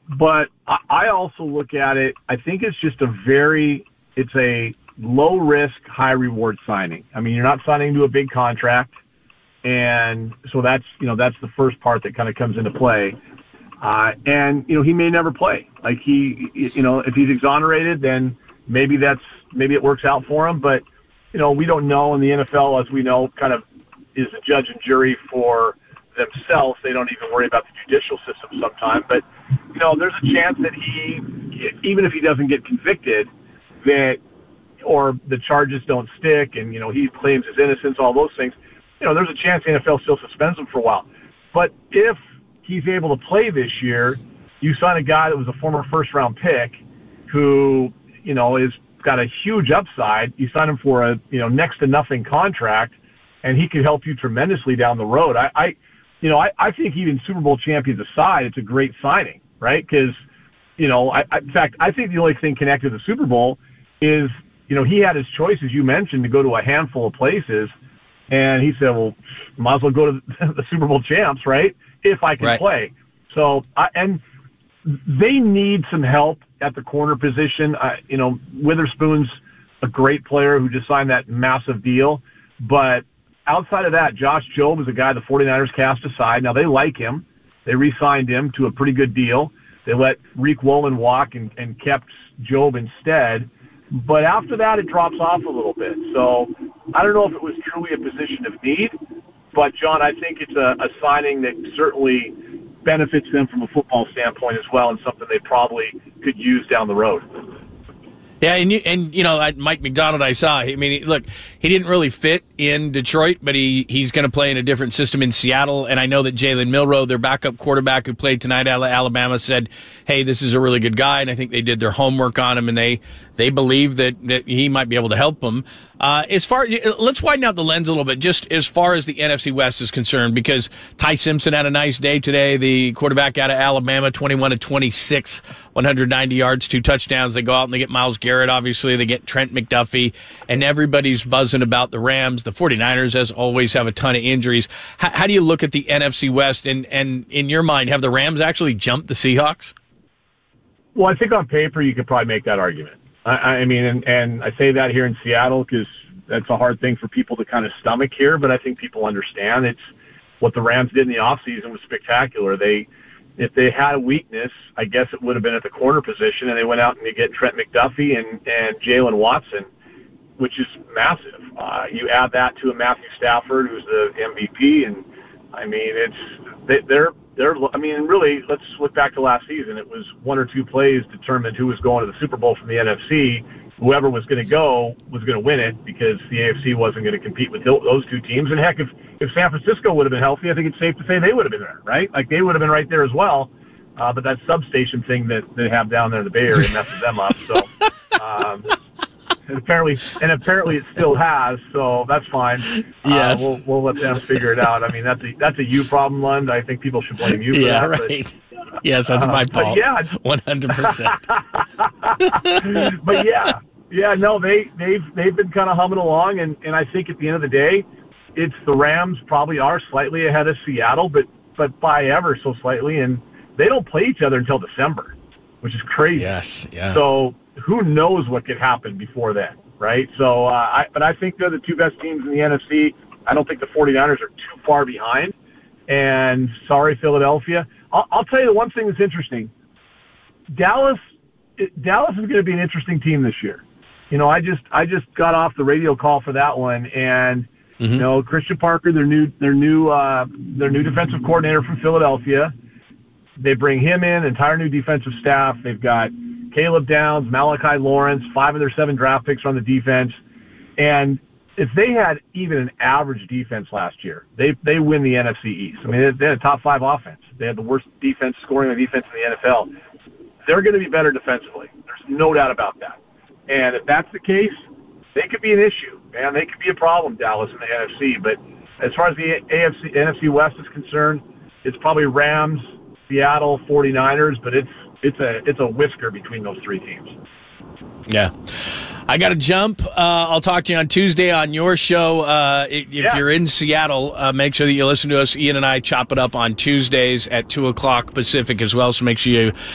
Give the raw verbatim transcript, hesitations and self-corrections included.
but I, I also look at it, I think it's just a very, it's a low-risk, high-reward signing. I mean, you're not signing to a big contract, and so that's, you know, that's the first part that kind of comes into play. Uh, and, you know, he may never play. Like, he, you know, if he's exonerated, then maybe that's, maybe it works out for him, but, you know, we don't know. In the N F L, as we know, kind of is a judge and jury for themselves. They don't even worry about the judicial system sometimes. But, you know, there's a chance that he, even if he doesn't get convicted, that, or the charges don't stick and, you know, he claims his innocence, all those things, you know, there's a chance the N F L still suspends him for a while. But if he's able to play this year, you sign a guy that was a former first-round pick who, you know, is got a huge upside. You sign him for a, you know, next to nothing contract, and he could help you tremendously down the road. I, I you know, I, I think even Super Bowl champions aside, it's a great signing, right? Because, you know, I, I, in fact, I think the only thing connected to the Super Bowl is, you know, he had his choice, as you mentioned, to go to a handful of places, and he said, well, might as well go to the Super Bowl champs, right, if I can right. play. So, I, and they need some help at the corner position. Uh, you know, Witherspoon's a great player who just signed that massive deal. But outside of that, Josh Jobe is a guy the 49ers cast aside. Now, they like him. They re-signed him to a pretty good deal. They let Reek Woolen walk and, and kept Jobe instead. But after that, it drops off a little bit. So I don't know if it was truly a position of need. But, John, I think it's a, a signing that certainly benefits them from a football standpoint as well, and something they probably could use down the road. Yeah, and you, and you know, Mike McDonald, I saw. I mean, look, he didn't really fit in Detroit, but he, he's going to play in a different system in Seattle. And I know that Jalen Milroe, their backup quarterback who played tonight at Alabama, said, "Hey, this is a really good guy." And I think they did their homework on him, and they they believe that that he might be able to help them. Uh, as far, let's widen out the lens a little bit, just as far as the N F C West is concerned, because Ty Simpson had a nice day today. The quarterback out of Alabama, twenty-one to twenty-six, one hundred ninety yards, two touchdowns. They go out and they get Myles Garrett, obviously. They get Trent McDuffie, and everybody's buzzing about the Rams. The 49ers, as always, have a ton of injuries. How, how do you look at the N F C West, and, and in your mind, have the Rams actually jumped the Seahawks? Well, I think on paper you could probably make that argument. I, I mean, and, and I say that here in Seattle because that's a hard thing for people to kind of stomach here, but I think people understand it's what the Rams did in the offseason was spectacular. They, if they had a weakness, I guess it would have been at the corner position, and they went out and they get Trent McDuffie and, and Jalen Watson, which is massive. Uh, you add that to a Matthew Stafford, who's the M V P, and I mean, it's they, they're they're. I mean, really, let's look back to last season. It was one or two plays determined who was going to the Super Bowl from the N F C. Whoever was going to go was going to win it because the A F C wasn't going to compete with those two teams. And heck, if if San Francisco would have been healthy, I think it's safe to say they would have been there, right? Like they would have been right there as well. Uh, but that substation thing that they have down there in the Bay Area messes them up. So. Um, And apparently, and apparently, it still has. So that's fine. Yes, uh, we'll we'll let them figure it out. I mean, that's a that's a you problem, Lund. I think people should blame you for yeah, that. Right. But, yes, that's uh, my fault. Yeah, one hundred percent. But yeah, yeah, no, they they've they've been kind of humming along, and, and I think at the end of the day, it's the Rams probably are slightly ahead of Seattle, but but by ever so slightly, and they don't play each other until December, which is crazy. Yes, yeah. So. Who knows what could happen before then, right? So, uh, I, but I think they're the two best teams in the N F C. I don't think the 49ers are too far behind. And sorry, Philadelphia. I'll, I'll tell you the one thing that's interesting. Dallas, it, Dallas is going to be an interesting team this year. You know, I just I just got off the radio call for that one, and mm-hmm. you know, Christian Parker, their new their new uh, their new defensive coordinator from Philadelphia. They bring him in, entire new defensive staff. They've got Caleb Downs, Malachi Lawrence, five of their seven draft picks are on the defense. And if they had even an average defense last year, they they win the N F C East. I mean, they, they had a top five offense. They had the worst defense, scoring on defense in the N F L. They're going to be better defensively. There's no doubt about that. And if that's the case, they could be an issue, man. They could be a problem, Dallas, in the N F C. But as far as the A F C, N F C West is concerned, it's probably Rams, Seattle, 49ers, but it's It's a it's a whisker between those three teams. Yeah. I got to jump. Uh, I'll talk to you on Tuesday on your show. Uh, if yeah. you're in Seattle, uh, make sure that you listen to us. Ian and I chop it up on Tuesdays at two o'clock Pacific as well, so make sure you